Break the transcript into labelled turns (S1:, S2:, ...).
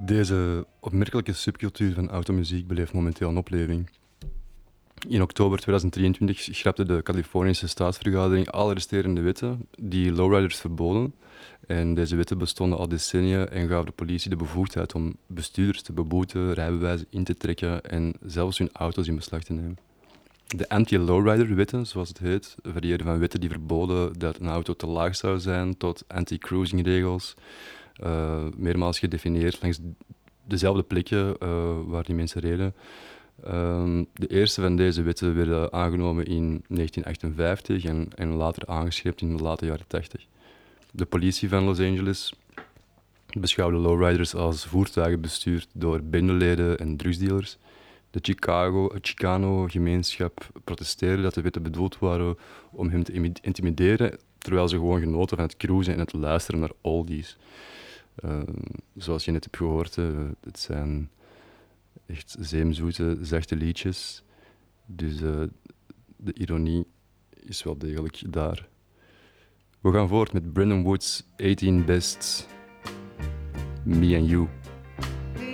S1: Deze opmerkelijke subcultuur van automuziek beleeft momenteel een opleving. In oktober 2023 schrapte de Californische staatsvergadering alle resterende wetten die lowriders verboden. En deze wetten bestonden al decennia en gaven de politie de bevoegdheid om bestuurders te beboeten, rijbewijzen in te trekken en zelfs hun auto's in beslag te nemen. De anti-lowrider-wetten, zoals het heet, variëren van wetten die verboden dat een auto te laag zou zijn, tot anti-cruising-regels, meermaals gedefinieerd langs dezelfde plekken waar die mensen reden. De eerste van deze wetten werden aangenomen in 1958 en later aangescherpt in de late jaren 80. De politie van Los Angeles beschouwde lowriders als voertuigen bestuurd door bendeleden en drugsdealers. De Chicano-gemeenschap protesteerde dat de wetten bedoeld waren om hem te intimideren, terwijl ze gewoon genoten van het cruisen en het luisteren naar oldies. Zoals je net hebt gehoord, het zijn echt zeemzoete, zachte liedjes. Dus de ironie is wel degelijk daar. We gaan voort met Brandon Woods' 18 Best, Me and You.